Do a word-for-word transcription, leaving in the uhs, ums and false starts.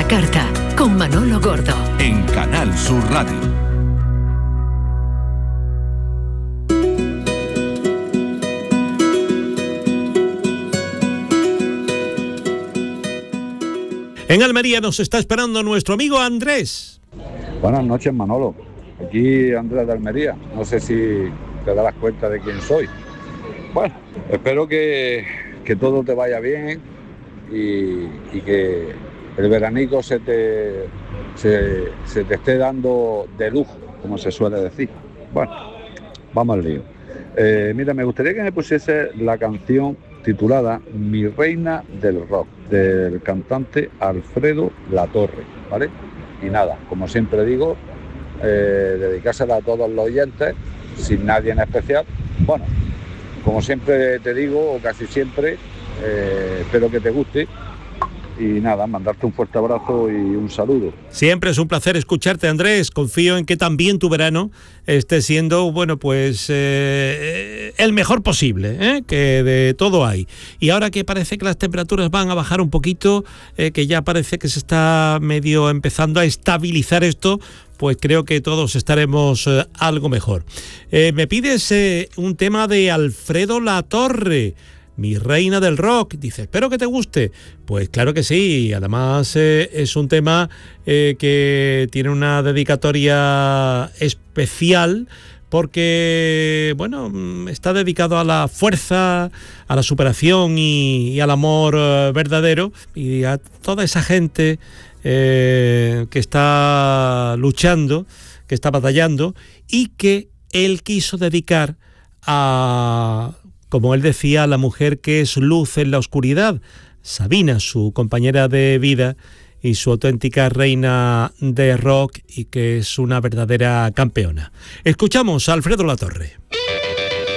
carta, con Manolo Gordo. En Canal Sur Radio. En Almería nos está esperando nuestro amigo Andrés. Buenas noches, Manolo. Aquí Andrés de Almería. No sé si te darás cuenta de quién soy. Bueno, espero que, que todo te vaya bien y, y que el veranico se te, se, se te esté dando de lujo, como se suele decir. Bueno, vamos al lío. Eh, mira, me gustaría que me pusiese la canción titulada Mi Reina del Rock, del cantante Alfredo Latorre, ¿vale? Y nada, como siempre digo, eh, dedicársela a todos los oyentes, sin nadie en especial. Bueno, como siempre te digo, o casi siempre, eh, espero que te guste. Y nada, mandarte un fuerte abrazo y un saludo. Siempre es un placer escucharte, Andrés. Confío en que también tu verano esté siendo, bueno, pues eh, el mejor posible, ¿eh? Que de todo hay. Y ahora que parece que las temperaturas van a bajar un poquito, eh, que ya parece que se está medio empezando a estabilizar esto, pues creo que todos estaremos eh, algo mejor. Eh, me pides eh, un tema de Alfredo Latorre, Mi Reina del Rock. Dice, espero que te guste. Pues claro que sí, además eh, es un tema eh, que tiene una dedicatoria especial porque, bueno, está dedicado a la fuerza, a la superación y, y al amor eh, verdadero, y a toda esa gente eh, que está luchando, que está batallando, y que él quiso dedicar a, como él decía, la mujer que es luz en la oscuridad, Sabina, su compañera de vida y su auténtica reina de rock, y que es una verdadera campeona. Escuchamos a Alfredo Latorre.